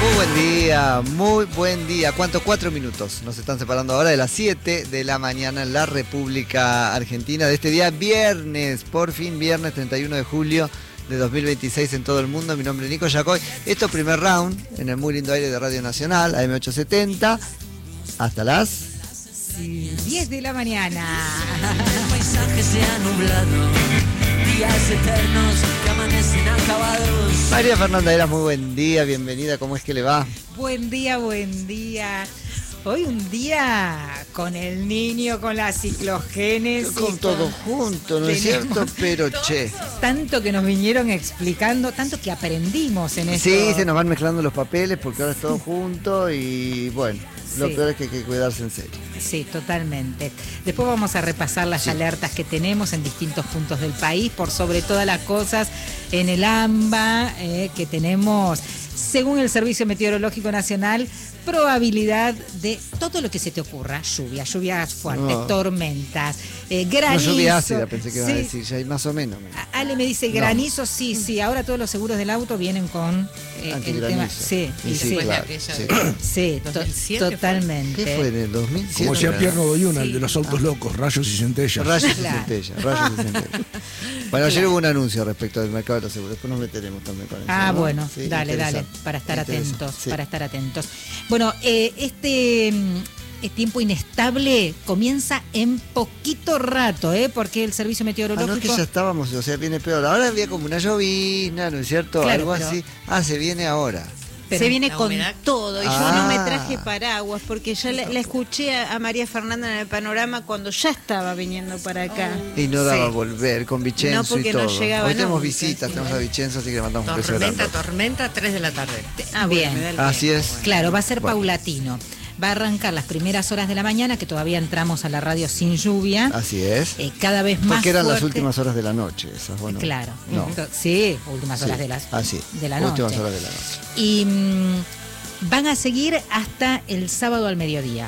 Muy buen día. ¿Cuántos? 4 minutos nos están separando ahora de las 7 de la mañana en la República Argentina de este día viernes, por fin viernes 31 de julio de 2026 en todo el mundo. Mi nombre es Nico Yacoy. Esto es primer round en el muy lindo aire de Radio Nacional, AM870, hasta las 10 de la mañana. El paisaje se ha nublado, días eternos que amanecen acabados. María Fernanda Eras, muy buen día, bienvenida, ¿cómo es que le va? Buen día, buen día. Hoy un día con el niño, con la ciclogénesis. Con todo junto, ¿no es cierto? Pero che. Tanto que nos vinieron explicando, tanto que aprendimos en esto. Sí, se nos van mezclando los papeles porque ahora es todo junto y bueno, lo peor es que hay que cuidarse en serio. Sí, totalmente. Después vamos a repasar las alertas que tenemos en distintos puntos del país, por sobre todas las cosas en el AMBA, que tenemos, según el Servicio Meteorológico Nacional, probabilidad de todo lo que se te ocurra. Lluvias fuertes, tormentas, granizo. No, lluvia ácida, pensé que iba a decir, ya hay más o menos. Ale me dice granizo, sí, ahora todos los seguros del auto vienen con el tema. Sí, claro, totalmente. ¿Qué fue en el 2007? Como decía Pierno Doyuna, el de los autos locos, rayos y centellas. Rayos y centellas. Bueno, ayer hubo un anuncio respecto del mercado de los seguros, después nos meteremos también con eso. ¿no? Bueno, sí, dale, para estar atentos, sí. Bueno, este tiempo inestable comienza en poquito rato, porque el servicio meteorológico... no, es que ya estábamos, o sea, viene peor. Ahora había como una llovizna, ¿no es cierto? Claro, algo así. Se viene ahora. Se viene con humedad. todo y yo no me traje paraguas porque ya la escuché a María Fernanda en el panorama cuando ya estaba viniendo para acá. Y no daba volver, con Vicenzo No, porque y todo. no llegaba Hoy tenemos nunca. visitas, tenemos a Vicenzo, así que le mandamos un beso grande. Tormenta, 3 de la tarde. Bien. Me da el Así tiempo. es. Claro, va a ser Bueno. paulatino. Va a arrancar las primeras horas de la mañana, que todavía entramos a la radio sin lluvia. Así es. Cada vez más Porque eran las fuerte. últimas horas de la noche, esas, bueno. Claro. No. Sí, últimas horas Sí. de la Últimas noche. horas de la noche. Y van a seguir hasta el sábado al mediodía.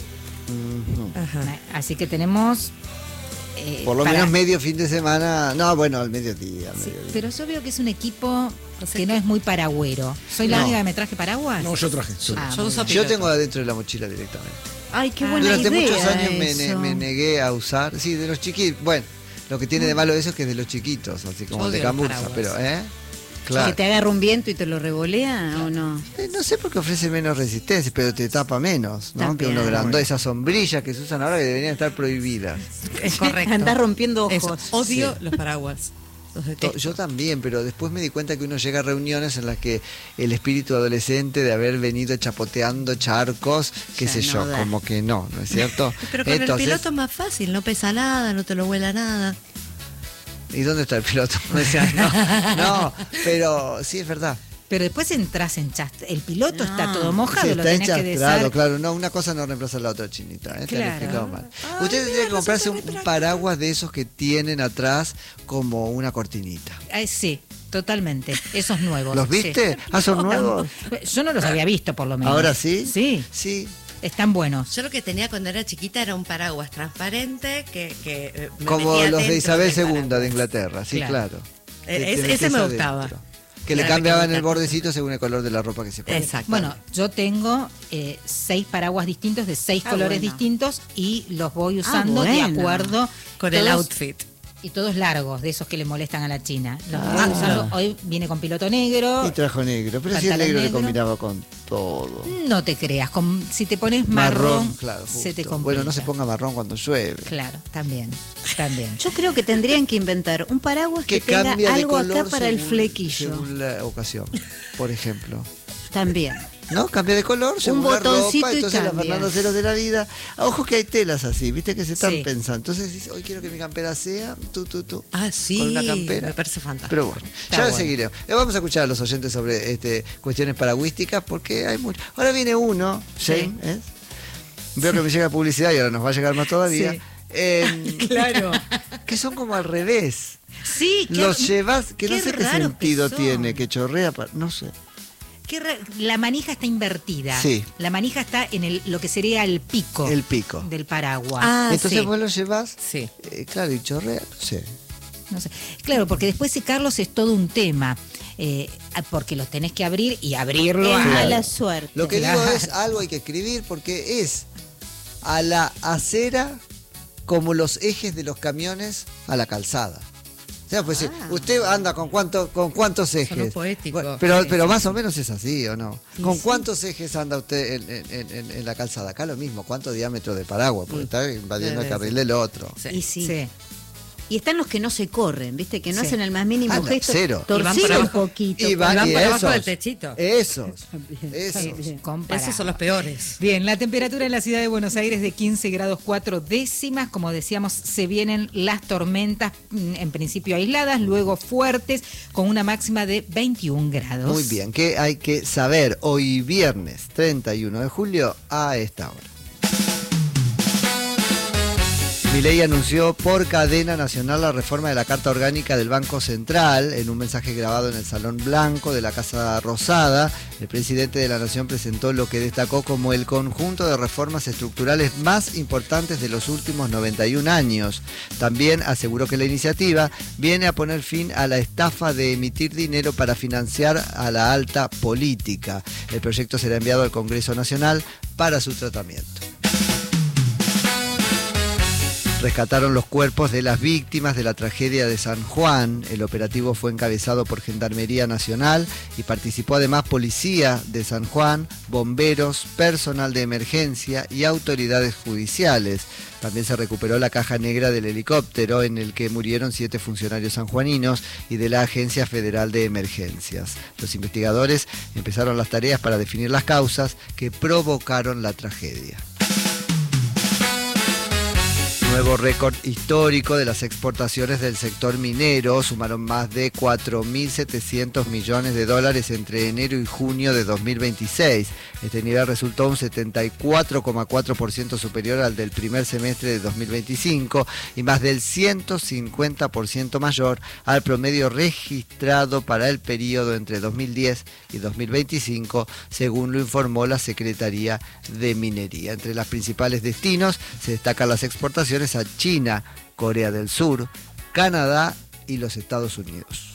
Ujú. Así que tenemos... Por lo para- menos medio fin de semana. No, bueno, al mediodía. Sí, pero yo veo que es un equipo que no es muy paragüero. ¿Soy la No. única que me traje paraguas? No, yo traje. Yo uso Yo piloto. tengo adentro de la mochila directamente. Ay, qué buena Durante idea muchos años eso. me negué a usar. Sí, de los chiquitos. Bueno, lo que tiene de malo eso es que es de los chiquitos, así como Yo de odio los cambuza, paraguas. pero, ¿Que Claro. te agarra un viento y te lo revolea o no? No sé por qué ofrece menos resistencia, pero te tapa menos, ¿no? También. Que uno grande, esas sombrillas que se usan ahora que deberían estar prohibidas. Es correcto. Andás rompiendo Eso, ojos. odio los paraguas. Los detesto. Yo también, pero después me di cuenta que uno llega a reuniones en las que el espíritu adolescente de haber venido chapoteando charcos, qué Ya sé no yo, da. como que no es cierto? Pero con el piloto es más fácil, no pesa nada, no te lo vuela nada. ¿Y dónde está el piloto? Me decían, no, pero sí es verdad. Pero después entras en el piloto No. está todo mojado, Sí, lo está tenés que enchastrado, deshacer. claro, no, una cosa no reemplaza la otra, Chinita, te han Claro. explicado mal. Usted tendría que comprarse un paraguas de esos que tienen atrás como una cortinita. Sí, totalmente. Esos nuevos. ¿Los sí. viste? ¿Son nuevos? Yo no los había visto, por lo menos. ¿Ahora sí? Sí, Sí. están buenos. Yo lo que tenía cuando era chiquita era un paraguas transparente que me Como metía los de dentro Isabel del II de paraguas. Inglaterra, sí, claro. Te Ese metés me adentro. gustaba. Que le Claro, cambiaban el pequeñita. bordecito según el color de la ropa que se pone. Exacto. Bueno, yo tengo 6 paraguas distintos de 6 colores bueno. distintos y los voy usando de bueno. acuerdo Con el todos- outfit. Y todos largos, de esos que le molestan a la China. Los voy Ah. usando. Hoy viene con piloto negro. Y trajo negro, pero si el Pantalón negro le negro. combinaba con todo. No te creas, si te pones marrón, claro, se te justo. complica. Bueno, no se ponga marrón cuando llueve. Claro, también. Yo creo que tendrían que inventar un paraguas que tenga cambia de algo color acá para el según- flequillo. Según la ocasión, por ejemplo. También. ¿No? Cambia de color según la botoncito ropa. y Entonces la cambia. Fernando Ceros de la vida. Ojo que hay telas así, viste que se están Sí. pensando. Entonces dices, hoy quiero que mi campera sea tú. Ah, sí. Con una campera. Me parece fantástico. Pero bueno, ya bueno. seguiremos. Vamos a escuchar a los oyentes sobre cuestiones paragüísticas porque hay mucho. Ahora viene uno, Shane, ¿eh? Veo que me llega publicidad y ahora nos va a llegar más todavía. Sí. Claro. Que son como al revés. Sí, Los llevas, que no qué sé qué raros sentido que son. tiene, que chorrea, no sé. La manija está invertida. Sí. La manija está en lo que sería el pico. El pico. Del paraguas. Ah, Entonces sí. vos lo llevas, Sí. claro, y chorrea, no sé. No sé. Claro, porque después secarlos es todo un tema. porque los tenés que abrir y abrirlo Es a mala suerte. Lo que digo es, algo hay que escribir porque es a la acera como los ejes de los camiones a la calzada. O sea, pues usted anda con cuántos ejes. Sonó poético. Bueno, pero más o menos es así, ¿o no? ¿Con cuántos ejes anda usted en la calzada? Acá lo mismo, ¿cuánto diámetro de paraguas? Porque está invadiendo el carril del otro. Y sí. Y están los que no se corren, ¿viste? Que no hacen el más mínimo no, gesto. cero. Torcido un poquito. Y van por abajo esos, del techito. Esos. Esos son los peores. Bien, la temperatura en la ciudad de Buenos Aires de 15 grados 4 décimas. Como decíamos, se vienen las tormentas, en principio aisladas, luego fuertes, con una máxima de 21 grados. Muy bien, ¿qué hay que saber hoy viernes 31 de julio a esta hora? Milei anunció por cadena nacional la reforma de la Carta Orgánica del Banco Central. En un mensaje grabado en el Salón Blanco de la Casa Rosada, el presidente de la Nación presentó lo que destacó como el conjunto de reformas estructurales más importantes de los últimos 91 años. También aseguró que la iniciativa viene a poner fin a la estafa de emitir dinero para financiar a la alta política. El proyecto será enviado al Congreso Nacional para su tratamiento. Rescataron los cuerpos de las víctimas de la tragedia de San Juan. El operativo fue encabezado por Gendarmería Nacional y participó además policía de San Juan, bomberos, personal de emergencia y autoridades judiciales. También se recuperó la caja negra del helicóptero en el que murieron 7 funcionarios sanjuaninos y de la Agencia Federal de Emergencias. Los investigadores empezaron las tareas para definir las causas que provocaron la tragedia. Nuevo récord histórico de las exportaciones del sector minero, sumaron más de 4.700 millones de dólares entre enero y junio de 2026. Este nivel resultó un 74,4% superior al del primer semestre de 2025 y más del 150% mayor al promedio registrado para el periodo entre 2010 y 2025, según lo informó la Secretaría de Minería. Entre los principales destinos se destacan las exportaciones a China, Corea del Sur, Canadá y los Estados Unidos.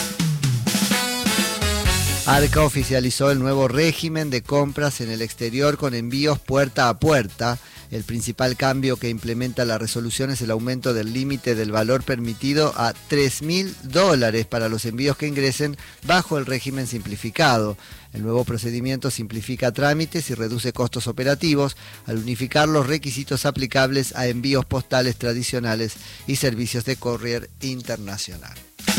Arca oficializó el nuevo régimen de compras en el exterior con envíos puerta a puerta. El principal cambio que implementa la resolución es el aumento del límite del valor permitido a $3.000 para los envíos que ingresen bajo el régimen simplificado. El nuevo procedimiento simplifica trámites y reduce costos operativos al unificar los requisitos aplicables a envíos postales tradicionales y servicios de courier internacional.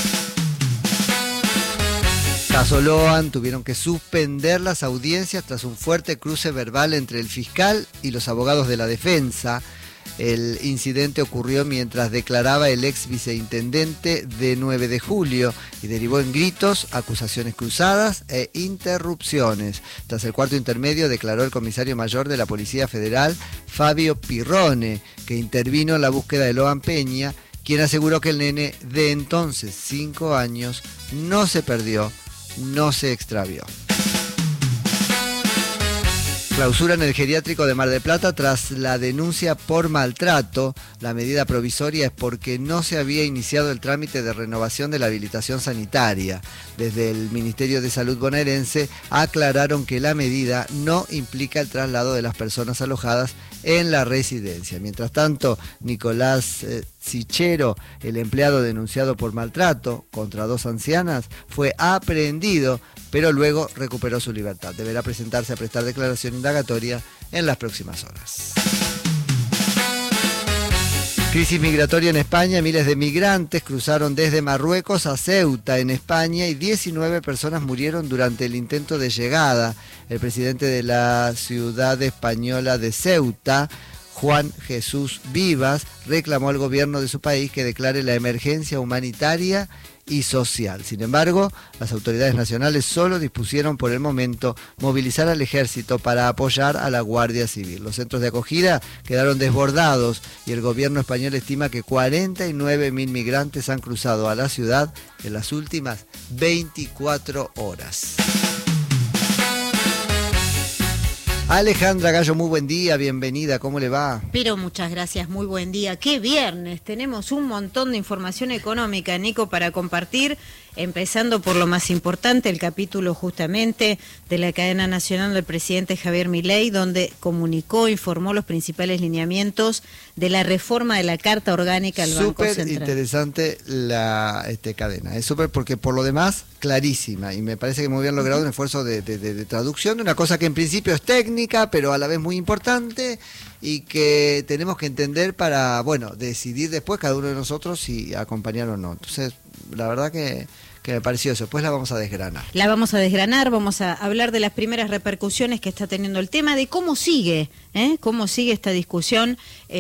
Caso Loan, tuvieron que suspender las audiencias tras un fuerte cruce verbal entre el fiscal y los abogados de la defensa. El incidente ocurrió mientras declaraba el ex viceintendente de 9 de julio y derivó en gritos, acusaciones cruzadas e interrupciones. Tras el cuarto intermedio declaró el comisario mayor de la Policía Federal, Fabio Pirrone, que intervino en la búsqueda de Loan Peña, quien aseguró que el nene de entonces 5 años no se perdió, no se extravió. Clausura en el geriátrico de Mar del Plata tras la denuncia por maltrato. La medida provisoria es porque no se había iniciado el trámite de renovación de la habilitación sanitaria. Desde el Ministerio de Salud bonaerense aclararon que la medida no implica el traslado de las personas alojadas en la residencia. Mientras tanto, Nicolás Sichero, el empleado denunciado por maltrato contra 2 ancianas, fue aprehendido, pero luego recuperó su libertad. Deberá presentarse a prestar declaración indagatoria en las próximas horas. Crisis migratoria en España. Miles de migrantes cruzaron desde Marruecos a Ceuta, en España, y 19 personas murieron durante el intento de llegada. El presidente de la ciudad española de Ceuta, Juan Jesús Vivas, reclamó al gobierno de su país que declare la emergencia humanitaria y social. Sin embargo, las autoridades nacionales solo dispusieron por el momento movilizar al ejército para apoyar a la Guardia Civil. Los centros de acogida quedaron desbordados y el gobierno español estima que 49.000 migrantes han cruzado a la ciudad en las últimas 24 horas. Alejandra Gallo, muy buen día, bienvenida, ¿cómo le va? Pero muchas gracias, muy buen día. ¡Qué viernes! Tenemos un montón de información económica, Nico, para compartir. empezando por lo más importante, el capítulo justamente de la cadena nacional del presidente Javier Milei, donde informó los principales lineamientos de la reforma de la Carta Orgánica del Banco Central. Súper interesante la cadena, es súper porque por lo demás clarísima, y me parece que muy bien logrado un esfuerzo de traducción de una cosa que en principio es técnica, pero a la vez muy importante, y que tenemos que entender para, bueno, decidir después cada uno de nosotros si acompañar o no. Entonces, la verdad que me pareció eso. Después la vamos a desgranar. La vamos a desgranar, vamos a hablar de las primeras repercusiones que está teniendo el tema, de cómo sigue esta discusión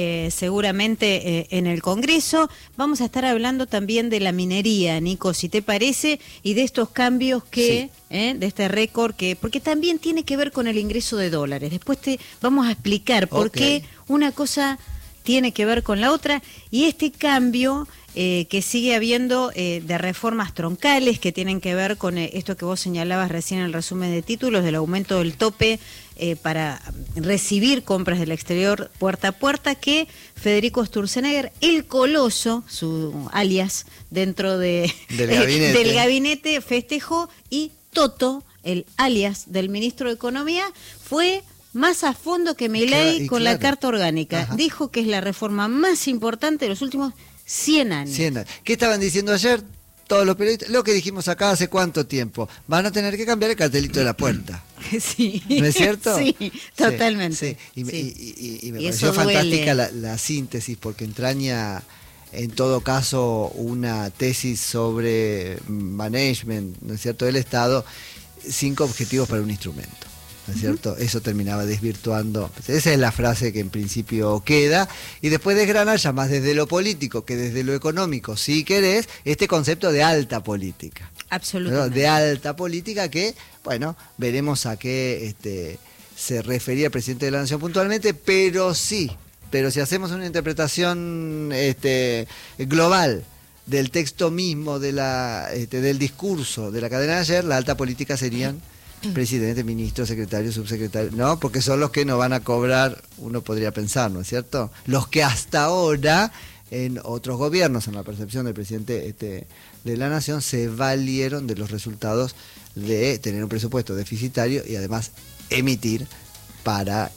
seguramente en el Congreso. Vamos a estar hablando también de la minería, Nico, si te parece, y de estos cambios que, de este récord, porque también tiene que ver con el ingreso de dólares. Después te vamos a explicar por qué una cosa tiene que ver con la otra, y este cambio que sigue habiendo de reformas troncales que tienen que ver con esto que vos señalabas recién en el resumen de títulos, del aumento del tope para recibir compras del exterior puerta a puerta, que Federico Sturzenegger, el Coloso, su alias dentro del gabinete, festejó, y Toto, el alias del ministro de Economía, fue más a fondo que Milei con la Carta Orgánica. Ajá. Dijo que es la reforma más importante de los últimos 100 años. ¿Qué estaban diciendo ayer todos los periodistas? Lo que dijimos acá hace cuánto tiempo. Van a tener que cambiar el cartelito de la puerta. Sí. ¿No es cierto? Sí, totalmente. Sí. Y me pareció fantástica la síntesis, porque entraña en todo caso una tesis sobre management, ¿no es cierto?, del Estado, 5 objetivos para un instrumento. ¿No es cierto? Eso terminaba desvirtuando. Esa es la frase que en principio queda, y después desgranar ya más desde lo político que desde lo económico, si querés, este concepto de alta política. Absolutamente. De alta política que, bueno, veremos a qué se refería el presidente de la Nación puntualmente, pero si hacemos una interpretación global del texto mismo, del discurso de la cadena de ayer, la alta política serían presidente, ministro, secretario, subsecretario, ¿no? Porque son los que no van a cobrar, uno podría pensar, ¿no es cierto? Los que hasta ahora, en otros gobiernos, en la percepción del presidente de la Nación, se valieron de los resultados de tener un presupuesto deficitario y además emitir para,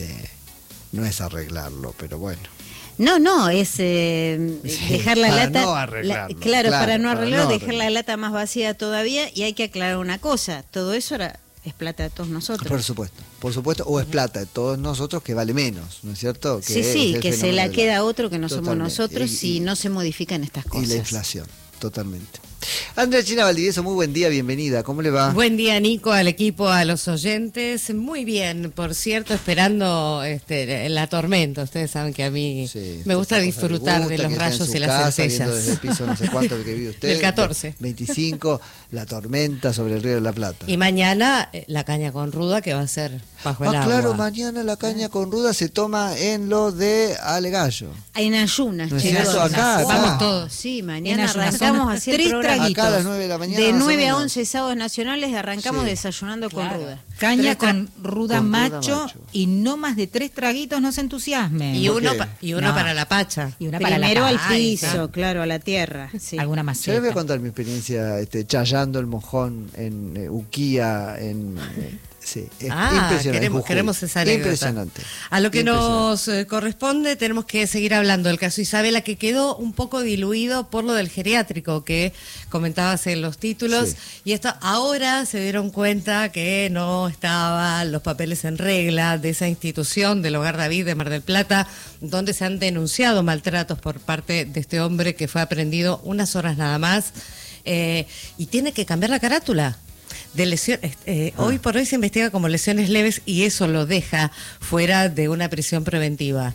no es arreglarlo, pero bueno. No, es dejar la lata. No arreglarlo, para no arreglarlo, dejar la lata más vacía todavía. Y hay que aclarar una cosa: todo eso es plata de todos nosotros. Por supuesto, o es plata de todos nosotros que vale menos, ¿no es cierto? Que se la queda otro que no somos nosotros si no se modifican estas cosas. Y la inflación, totalmente. Andrea China Valdivieso, muy buen día, bienvenida, ¿cómo le va? Buen día, Nico, al equipo, a los oyentes, muy bien, por cierto, esperando la tormenta. Ustedes saben que a mí me gusta disfrutar de los rayos y las centellas. Desde el piso no sé cuánto que vive usted. El 14. 25, la tormenta sobre el Río de la Plata. Y mañana la caña con ruda, que va a ser bajo el agua. Claro, mañana la caña con ruda se toma en lo de Alegallo. En ayunas, ¿No es cierto? Acá. Vamos todos. Sí, mañana arrancamos a hacer programa. Acá a las 9 de la mañana. De 9 a 11 sábados nacionales arrancamos desayunando con ruda. Caña con ruda macho, y no más de 3 traguitos, no se entusiasmen. Y uno para la pacha. Y una primero para al piso, claro, a la tierra. Sí. Alguna más. Yo les voy a contar mi experiencia chayando el mojón en Uquía, sí, es impresionante. Queremos esa anécdota. Impresionante. A lo que nos corresponde, tenemos que seguir hablando del caso Isabela, que quedó un poco diluido por lo del geriátrico que comentabas en los títulos. Sí. Y esto ahora se dieron cuenta que no estaban los papeles en regla de esa institución del Hogar David de Mar del Plata, donde se han denunciado maltratos por parte de este hombre que fue aprehendido unas horas nada más. Y tiene que cambiar la carátula de lesiones. Hoy por hoy se investiga como lesiones leves, y eso lo deja fuera de una prisión preventiva.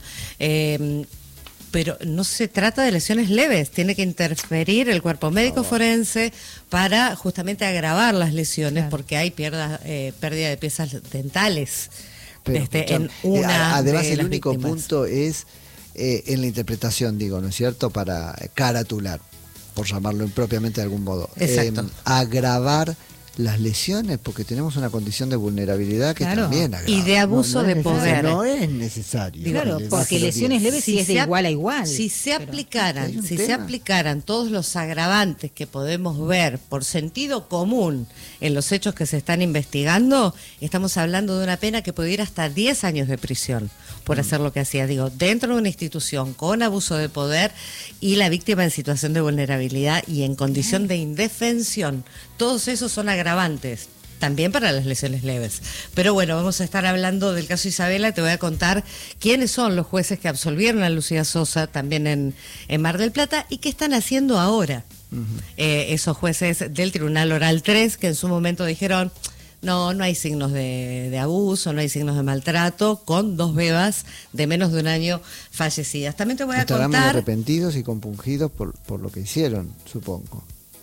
Pero no se trata de lesiones leves, tiene que interferir el cuerpo médico forense para justamente agravar las lesiones, porque hay pérdida de piezas dentales. Pero, en una además de el las único víctimas. punto es en la interpretación, digo, ¿no es cierto?, para caratular, por llamarlo impropiamente de algún modo. Exacto. Agravar las lesiones, porque tenemos una condición de vulnerabilidad que también agrava. Y de abuso de poder. No es necesario. Claro, porque lesiones leves sí es de igual a igual. Si se hay un aplicaran todos los agravantes que podemos ver por sentido común en los hechos que se están investigando, estamos hablando de una pena que puede ir hasta 10 años de prisión por hacer lo que hacía, digo, dentro de una institución con abuso de poder y la víctima en situación de vulnerabilidad y en condición de indefensión. Todos esos son agravantes, también para las lesiones leves. Pero bueno, vamos a estar hablando del caso Isabela. Te voy a contar quiénes son los jueces que absolvieron a Lucía Sosa también en Mar del Plata y qué están haciendo ahora. Esos jueces del Tribunal Oral 3 que en su momento dijeron... No hay signos de abuso, no hay signos de maltrato, con 2 bebas de menos de un año fallecidas. También te voy a Estarán muy contar... arrepentidos y compungidos por lo que hicieron, supongo.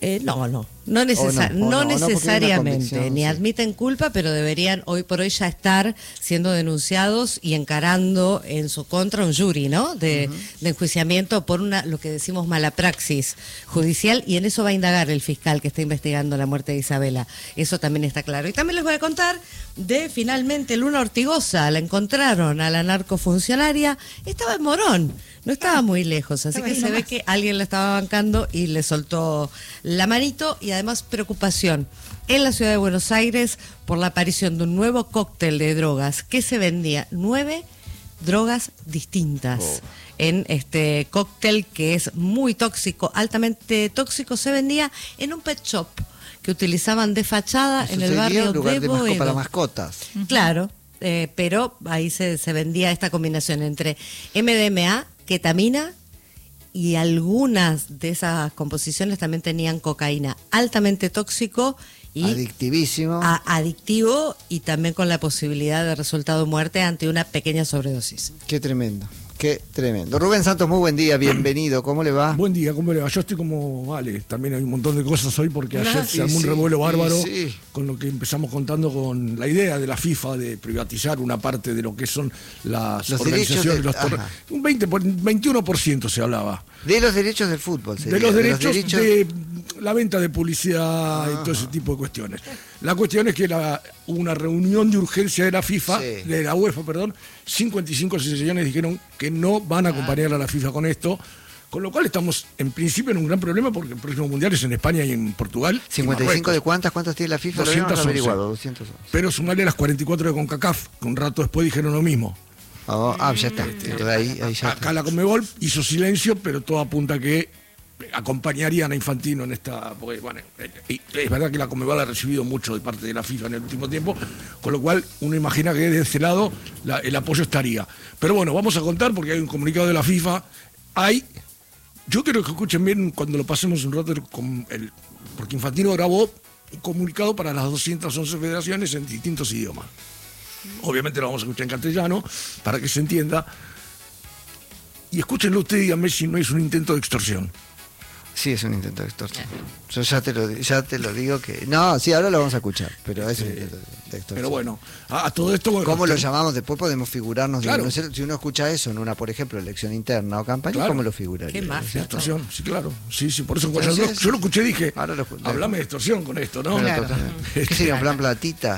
No necesariamente, ni sí. admiten culpa, pero deberían hoy por hoy ya estar siendo denunciados y encarando en su contra un jury, ¿no? De enjuiciamiento por lo que decimos mala praxis judicial, y en eso va a indagar el fiscal que está investigando la muerte de Isabela. Eso también está claro. Y también les voy a contar de finalmente Luna Ortigosa. La encontraron a la narcofuncionaria, estaba en Morón. No estaba muy lejos, así que se ve que alguien la estaba bancando y le soltó la manito. Y además preocupación en la ciudad de Buenos Aires por la aparición de un nuevo cóctel de drogas que se vendía, 9 drogas distintas. En este cóctel que es muy tóxico, altamente tóxico, se vendía en un pet shop que utilizaban de fachada en el barrio de Boedo. Para mascotas. Claro, pero ahí se vendía esta combinación entre MDMA, ketamina, y algunas de esas composiciones también tenían cocaína, altamente tóxico y adictivísimo. Adictivo, y también con la posibilidad de resultado de muerte ante una pequeña sobredosis. Qué tremendo. Qué tremendo. Rubén Santos, muy buen día, bienvenido. ¿Cómo le va? Buen día, ¿cómo le va? Yo estoy como, vale, también hay un montón de cosas hoy porque ayer se armó un revuelo bárbaro con lo que empezamos contando con la idea de la FIFA de privatizar una parte de lo que son las organizaciones. Un 21% se hablaba. De los derechos del fútbol. De los derechos de la venta de publicidad y todo ese tipo de cuestiones. La cuestión es que hubo una reunión de urgencia de la FIFA, de la UEFA, perdón, 55 asociaciones dijeron que no van a acompañar a la FIFA con esto, con lo cual estamos en principio en un gran problema porque el próximo mundial es en España y en Portugal. ¿55 de cuántas tiene la FIFA? 211. Pero sumarle las 44 de CONCACAF, que un rato después dijeron lo mismo. Ya está. Ahí ya acá la Conmebol hizo silencio, pero todo apunta a que acompañarían a Infantino en esta, porque bueno, es verdad que la Conmebol ha recibido mucho de parte de la FIFA en el último tiempo, con lo cual uno imagina que de ese lado el apoyo estaría. Pero bueno, vamos a contar porque hay un comunicado de la FIFA. Yo quiero que escuchen bien cuando lo pasemos un rato porque Infantino grabó un comunicado para las 211 federaciones en distintos idiomas. Obviamente lo vamos a escuchar en castellano para que se entienda. Y escúchenlo ustedes y díganme si no es un intento de extorsión. Sí, es un intento de extorsión. Yo ya te lo digo que... No, sí, ahora lo vamos a escuchar, pero es un intento de extorsión. Pero bueno, a todo esto... Bueno, ¿cómo lo llamamos? Después podemos figurarnos. Claro. Si uno escucha eso en una, por ejemplo, elección interna o campaña, claro, ¿cómo lo figuraría? ¿Qué más? Extorsión, sí, claro. Sí, por eso entonces, yo lo escuché y dije, hablame de extorsión con esto, ¿no? Claro. ¿Qué sería un plan platita?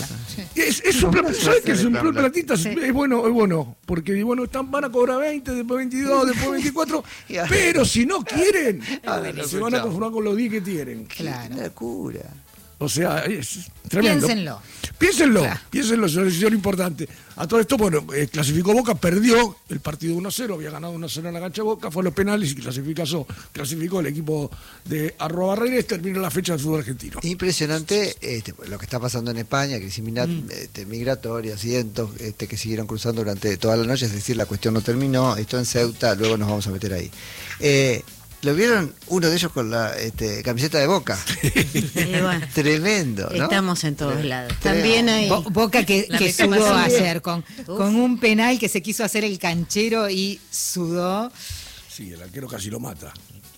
Es un plan, ¿sabes qué es un plan platita? Es bueno, porque van a cobrar 20, después 22, después 24, pero si no quieren... se van a conformar con los 10 que tienen. Claro. Qué locura. O sea, es tremendo. Piénsenlo, es una decisión importante. A todo esto, bueno, clasificó Boca, perdió el partido 1-0, había ganado 1-0 en la cancha de Boca, fue a los penales y clasificó el equipo de Barreires, terminó la fecha del fútbol argentino. Impresionante lo que está pasando en España, crisis migratoria, cientos que siguieron cruzando durante toda la noche, es decir, la cuestión no terminó, esto en Ceuta, luego nos vamos a meter ahí. ¿Lo vieron uno de ellos con la camiseta de Boca? Bueno, tremendo, ¿no? Estamos en todos lados. También hay... Boca que sudó ayer con un penal que se quiso hacer el canchero y sudó. Sí, el arquero casi lo mata.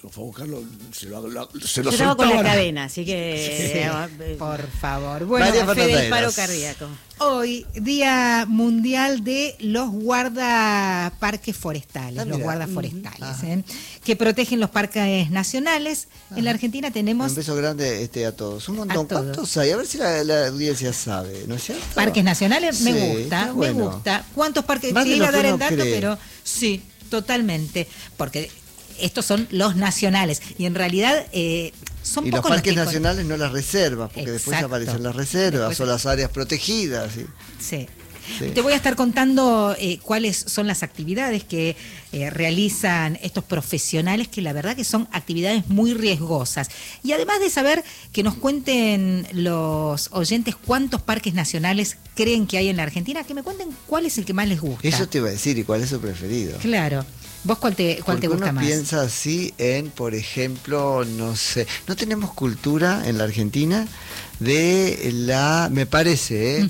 favor, Carlos, se lo Yo estaba con la soltaban. cadena, así que... Por favor. Bueno, María Fe del Fernanda paro Heras. cardíaco. hoy, Día Mundial de los Guardaparques Forestales, Ah, los mira. guardas forestales, que protegen los parques nacionales. En la Argentina tenemos Un beso grande a todos. Un montón. A todos. ¿Cuántos hay? A ver si la audiencia sabe, ¿no es cierto? parques nacionales, Sí, me está gusta, bueno. me gusta. ¿Cuántos parques? Más Te de iba a lo que dar el uno dato, cree. pero sí, totalmente, porque estos son los nacionales y en realidad son Y los pocos los parques que nacionales, no las reservas, porque después Exacto. aparecen las reservas Después- o las áreas protegidas. ¿sí? Sí. Sí. Te voy a estar contando cuáles son las actividades que realizan estos profesionales, que la verdad que son actividades muy riesgosas. Y además de saber que nos cuenten los oyentes cuántos parques nacionales creen que hay en la Argentina, que me cuenten cuál es el que más les gusta. Eso te iba a decir, ¿y cuál es su preferido? Claro. ¿Vos cuál te Porque gusta uno más? piensa así en, por ejemplo, no sé, no tenemos cultura en la Argentina de me parece,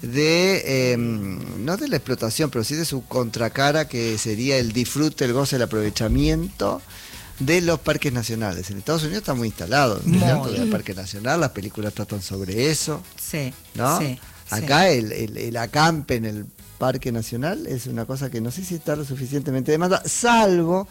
no de la explotación, pero sí de su contracara, que sería el disfrute, el goce, el aprovechamiento de los parques nacionales. En Estados Unidos está muy instalado, ¿no es cierto? El parque nacional, las películas tratan sobre eso, Sí, ¿no? sí, Acá el acampe en el Parque Nacional es una cosa que no sé si está lo suficientemente demandada, salvo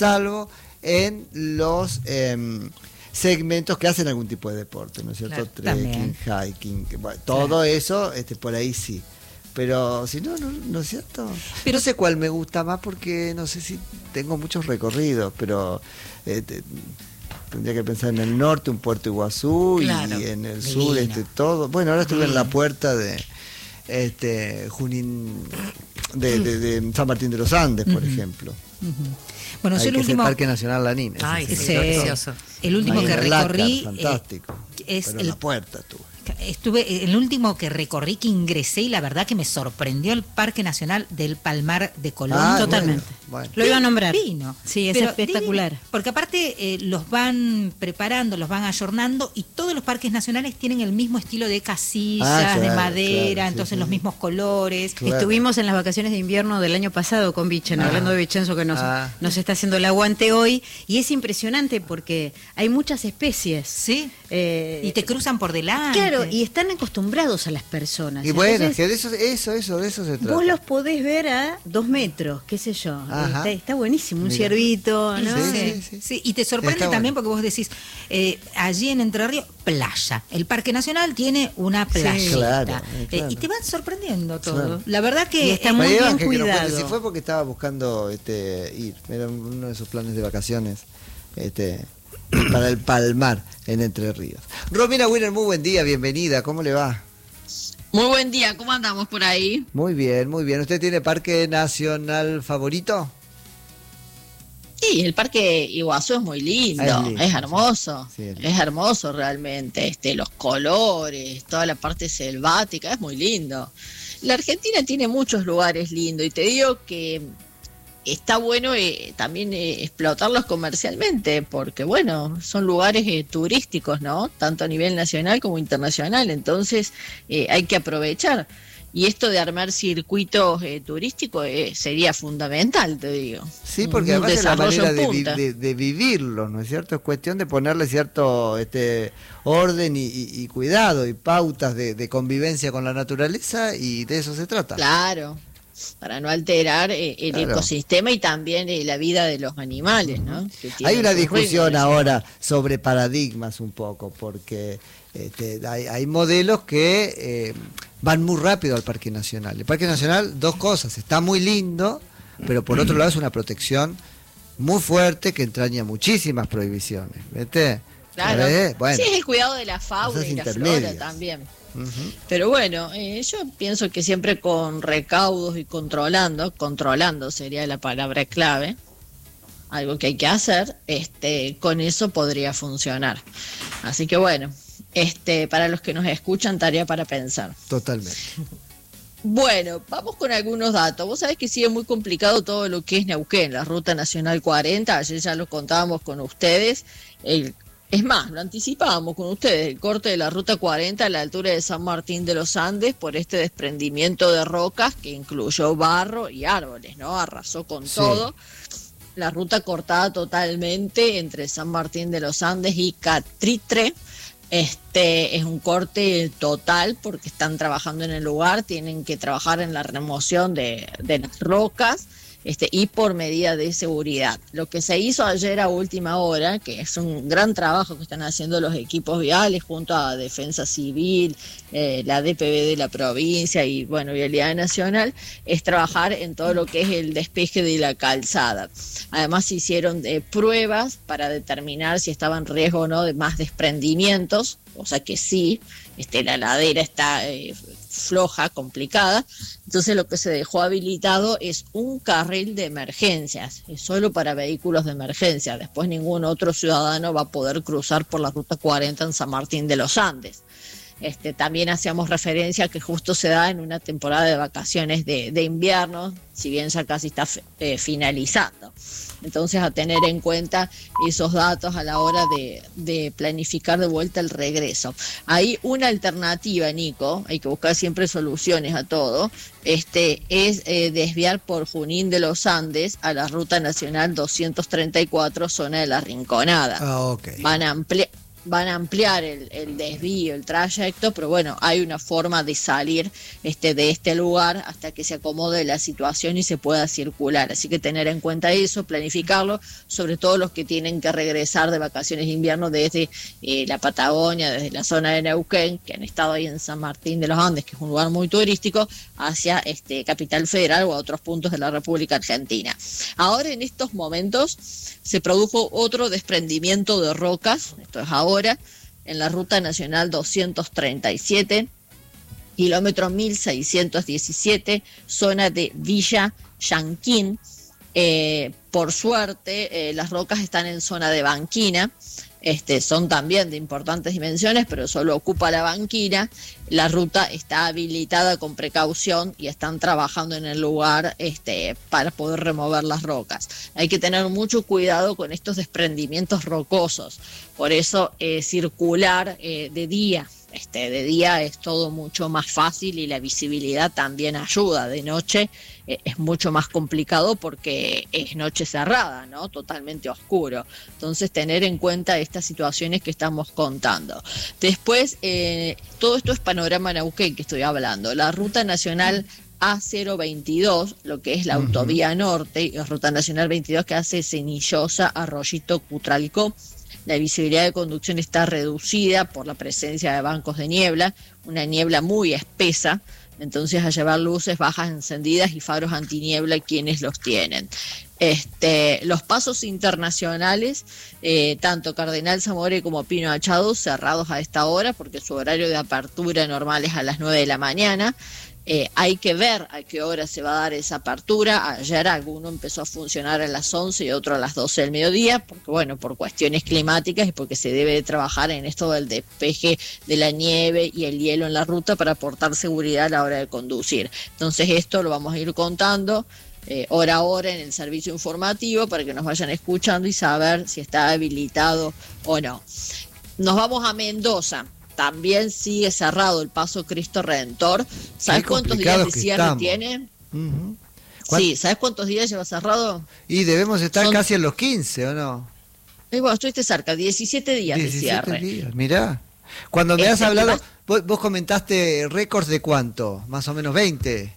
en los segmentos que hacen algún tipo de deporte, ¿no es cierto? Claro, también. Trekking, hiking, todo eso, por ahí sí. Pero si no, no es cierto. Pero- No sé cuál me gusta más porque no sé si tengo muchos recorridos, pero tendría que pensar en el norte, un Puerto Iguazú, Claro, y en el divino. sur, todo. Bueno, ahora estuve en la puerta de Junín, de San Martín de los Andes, por ejemplo. Bueno, Ahí yo el que es el último... Parque Nacional Lanín. ese Ay, sí. sí, Sí. precioso. El último Ahí que en el Lácar, recorrí fantástico. es Pero el en la puerta Estuve, el último que recorrí, que ingresé, y la verdad que me sorprendió el Parque Nacional del Palmar de Colón. Ah, Totalmente. bueno. Lo iba a nombrar. Divino. Sí, es Pero espectacular. divino, porque aparte los van preparando, los van ayornando, y todos los parques nacionales tienen el mismo estilo de casillas, Ah, de claro, madera, claro, sí, entonces sí, los sí. mismos colores. Claro. Estuvimos en las vacaciones de invierno del año pasado con Vichen, hablando de Vicenzo, que nos está haciendo el aguante hoy, y es impresionante porque hay muchas especies. Sí. Eh, Y te cruzan por delante. Claro, y están acostumbrados a las personas. Y bueno, es Entonces, que de eso se trata. vos los podés ver a 2 metros, qué sé yo. Ajá. Está buenísimo, un Mira. ciervito, ¿no? Sí, Sí, sí. y te sorprende Está también bueno. porque vos decís, allí en Entre Ríos, playa. El Parque Nacional tiene una playa. claro, claro. Y te van sorprendiendo todo. Claro. La verdad que Y está muy María bien Ángel, que nos cuente cuidado. si fue porque estaba buscando ir. Era uno de sus planes de vacaciones. Para el Palmar en Entre Ríos. Romina Wiener, muy buen día, bienvenida. ¿Cómo le va? Muy buen día, ¿cómo andamos por ahí? Muy bien, muy bien. ¿Usted tiene parque nacional favorito? Sí, el Parque Iguazú es muy lindo, Es lindo, es hermoso, sí, es lindo. es hermoso realmente, los colores, toda la parte selvática, es muy lindo. La Argentina tiene muchos lugares lindos y te digo que está bueno también explotarlos comercialmente, porque bueno, son lugares turísticos, ¿no? Tanto a nivel nacional como internacional, entonces hay que aprovechar. Y esto de armar circuitos turísticos sería fundamental, te digo. Sí, porque Un además es la desarrollo manera en punta. de vivirlo, ¿no es cierto? Es cuestión de ponerle cierto orden y cuidado y pautas de convivencia con la naturaleza, y de eso se trata. Claro, para no alterar el Claro. ecosistema y también la vida de los animales, ¿no? Que Hay tienen una sus discusión reglas. ahora sobre paradigmas un poco, porque hay modelos que van muy rápido al Parque Nacional. El Parque Nacional, dos cosas, está muy lindo, pero por otro lado es una protección muy fuerte que entraña muchísimas prohibiciones, ¿viste? Claro, Bueno, sí, es el cuidado de la fauna cosas y la flora intermedias. también. ujú. Pero bueno, yo pienso que siempre con recaudos y controlando sería la palabra clave, algo que hay que hacer, con eso podría funcionar. Así que bueno, para los que nos escuchan, tarea para pensar. Totalmente. Bueno, vamos con algunos datos. Vos sabés que sigue muy complicado todo lo que es Neuquén, la Ruta Nacional 40, ayer ya lo contábamos con ustedes. Es más, lo anticipábamos con ustedes, el corte de la Ruta 40 a la altura de San Martín de los Andes por este desprendimiento de rocas que incluyó barro y árboles, ¿no? Arrasó con Sí. todo. la ruta cortada totalmente entre San Martín de los Andes y Catritre. Es un corte total porque están trabajando en el lugar, tienen que trabajar en la remoción de las rocas. Y por medida de seguridad. Lo que se hizo ayer a última hora, que es un gran trabajo que están haciendo los equipos viales junto a Defensa Civil, la DPV de la provincia y Vialidad Nacional, es trabajar en todo lo que es el despeje de la calzada. Además se hicieron pruebas para determinar si estaba en riesgo o no de más desprendimientos, o sea que sí, la ladera está floja, complicada. Entonces lo que se dejó habilitado es un carril de emergencias, es solo para vehículos de emergencia. Después ningún otro ciudadano va a poder cruzar por la ruta 40 en San Martín de los Andes. También hacíamos referencia a que justo se da en una temporada de vacaciones de invierno, si bien ya casi está finalizando. Entonces, a tener en cuenta esos datos a la hora de planificar de vuelta el regreso. Hay una alternativa, Nico, hay que buscar siempre soluciones a todo, es desviar por Junín de los Andes a la Ruta Nacional 234, zona de La Rinconada. Okay. Van a ampliar el desvío, el trayecto, pero hay una forma de salir de este lugar hasta que se acomode la situación y se pueda circular. Así que tener en cuenta eso, planificarlo, sobre todo los que tienen que regresar de vacaciones de invierno desde la Patagonia, desde la zona de Neuquén, que han estado ahí en San Martín de los Andes, que es un lugar muy turístico, hacia Capital Federal o a otros puntos de la República Argentina. Ahora, en estos momentos, se produjo otro desprendimiento de rocas, esto es ahora, en la Ruta Nacional 237, kilómetro 1617, zona de Villa Yanquín. Por suerte, las rocas están en zona de banquina. Son también de importantes dimensiones, pero solo ocupa la banquina. La ruta está habilitada con precaución y están trabajando en el lugar para poder remover las rocas. Hay que tener mucho cuidado con estos desprendimientos rocosos, por eso circular de día. De día es todo mucho más fácil y la visibilidad también ayuda. De noche es mucho más complicado porque es noche cerrada, ¿no? Totalmente oscuro. Entonces, tener en cuenta estas situaciones que estamos contando. Después, todo esto es panorama Neuquén que estoy hablando. La Ruta Nacional A022, lo que es la autovía norte, y Ruta Nacional 22 que hace Cenillosa, Arroyito, Cutralcó. La visibilidad de conducción está reducida por la presencia de bancos de niebla, una niebla muy espesa, entonces a llevar luces bajas encendidas y faros antiniebla quienes los tienen. Los pasos internacionales, tanto Cardenal Zamore como Pino Achado, cerrados a esta hora porque su horario de apertura normal es a las 9 de la mañana. Hay que ver a qué hora se va a dar esa apertura. Ayer alguno empezó a funcionar a las 11 y otro a las 12 del mediodía, porque por cuestiones climáticas y porque se debe de trabajar en esto del despeje de la nieve y el hielo en la ruta para aportar seguridad a la hora de conducir. Entonces esto lo vamos a ir contando hora a hora en el servicio informativo para que nos vayan escuchando y saber si está habilitado o no. Nos vamos a Mendoza. También sigue cerrado el paso Cristo Redentor. ¿Sabes cuántos días de cierre tiene? Uh-huh. Sí, ¿sabes cuántos días lleva cerrado? Y debemos estar casi en los 15, ¿o no? Estuviste cerca, 17 días 17 de cierre. Días, mirá. Cuando me has hablado, vos comentaste récords de cuánto, más o menos 20.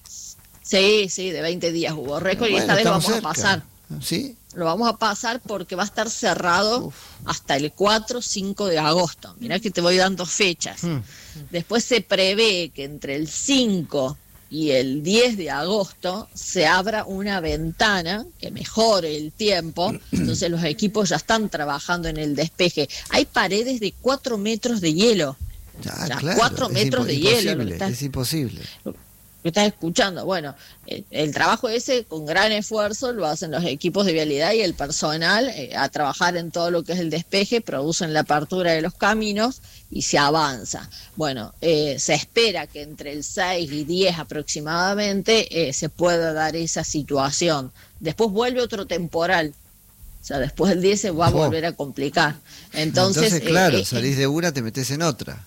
Sí, de 20 días hubo récord y esta vez vamos a pasar. ¿Sí? Lo vamos a pasar porque va a estar cerrado hasta el 4-5 de agosto. Mirá que te voy dando fechas. Después se prevé que entre el 5 y el 10 de agosto se abra una ventana que mejore el tiempo. Entonces los equipos ya están trabajando en el despeje. Hay paredes de 4 metros de hielo. Claro, 4 metros de hielo. Es imposible. Que estás escuchando. El trabajo ese con gran esfuerzo lo hacen los equipos de vialidad y el personal a trabajar en todo lo que es el despeje, producen la apertura de los caminos y se avanza. Se espera que entre el 6 y 10 aproximadamente se pueda dar esa situación. Después vuelve otro temporal. O sea, después del 10 se va a volver a complicar. Entonces claro, salís de una, te metés en otra.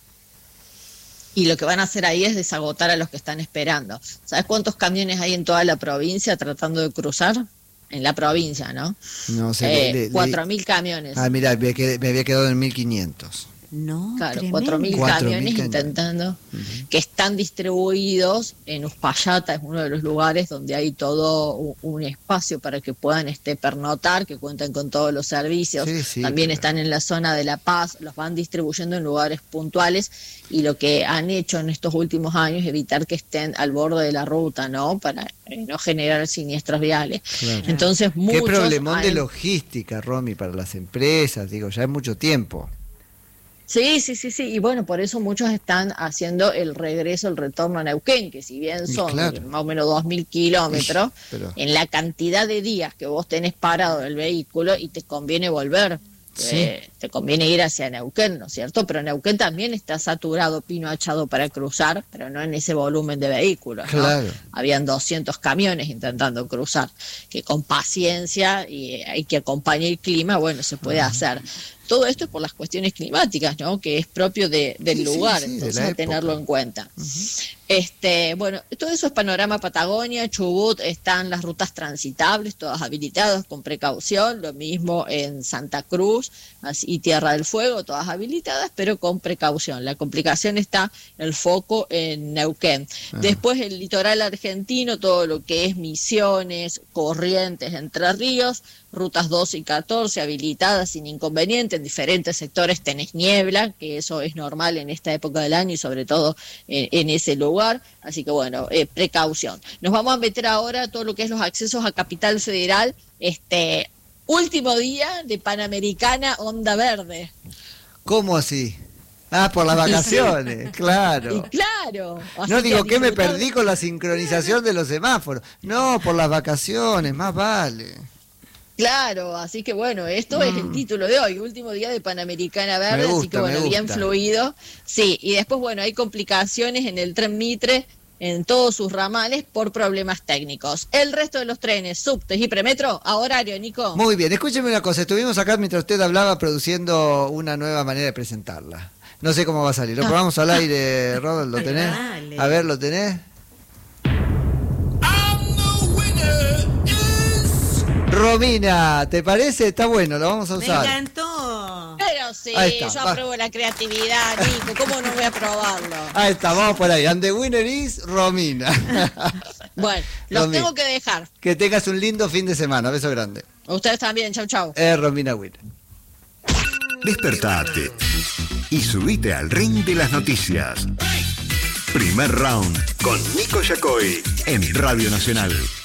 Y lo que van a hacer ahí es desagotar a los que están esperando. ¿Sabes cuántos camiones hay en toda la provincia tratando de cruzar? en la provincia, ¿no? No sé. 4.000 camiones. Ah, mira, me había quedado en 1.500. No, Claro, tremendo. 4.000 4.000 camiones camiones. intentando, que están distribuidos en Uspallata, es uno de los lugares donde hay todo un espacio para que puedan pernoctar, que cuentan con todos los servicios. Sí, También pero- están en la zona de La Paz, los van distribuyendo en lugares puntuales, y lo que han hecho en estos últimos años es evitar que estén al borde de la ruta, ¿no? Para no generar siniestros viales. Claro. Entonces, Qué muchos problemón de han- logística, Romy, para las empresas, digo, ya es mucho tiempo. Sí, y bueno, por eso muchos están haciendo el retorno a Neuquén, que si bien Y son claro. más o menos 2.000 kilómetros, Pero- en la cantidad de días que vos tenés parado el vehículo y te conviene volver, Sí. te conviene ir hacia Neuquén, ¿no es cierto? Pero Neuquén también está saturado, pino achado para cruzar, pero no en ese volumen de vehículos, ¿no? Claro. Habían 200 camiones intentando cruzar, que con paciencia y hay que acompañar el clima, bueno, se puede hacer. Todo esto es por las cuestiones climáticas, ¿no? Que es propio del Sí, lugar, sí, de entonces la a tenerlo época. en cuenta. Bueno, todo eso es panorama Patagonia, Chubut, están las rutas transitables, todas habilitadas con precaución, lo mismo en Santa Cruz y Tierra del Fuego, todas habilitadas, pero con precaución. La complicación está, el foco en Neuquén. Después el litoral argentino, todo lo que es Misiones, Corrientes, Entre Ríos, rutas 12 y 14 habilitadas sin inconveniente. En diferentes sectores tenés niebla, que eso es normal en esta época del año y sobre todo en ese lugar. Así que bueno, precaución. Nos vamos a meter ahora a todo lo que es los accesos a Capital Federal. Último día de Panamericana Onda Verde. ¿Cómo así? Ah, por las vacaciones, Y claro. claro. así No digo a que me disfrutar. perdí con la sincronización de los semáforos. No, por las vacaciones, más vale. Claro, así que bueno, esto es el título de hoy, último día de Panamericana Verde, Me gusta, así que bueno, me bien gusta. fluido. Sí, y después bueno, hay complicaciones en el tren Mitre en todos sus ramales por problemas técnicos. El resto de los trenes, subtes y premetro, a horario, Nico. Muy bien, escúcheme una cosa. Estuvimos acá mientras usted hablaba produciendo una nueva manera de presentarla. No sé cómo va a salir. Lo probamos al aire, Robert, ¿lo tenés? Dale. A ver, ¿lo tenés? Romina, ¿te parece? Está bueno, lo vamos a Me usar. encantó. Pero sí, Ahí está, yo va. apruebo la creatividad, Nico, ¿cómo no voy a probarlo? Ahí está, vamos por ahí. And the winner is Romina. Bueno, los Romy, tengo que dejar. que tengas un lindo fin de semana. Beso grande. Ustedes también, chau, chau. Romina Winner. Despertate y subite al ring de las noticias. Primer round con Nico Yacoy en Radio Nacional.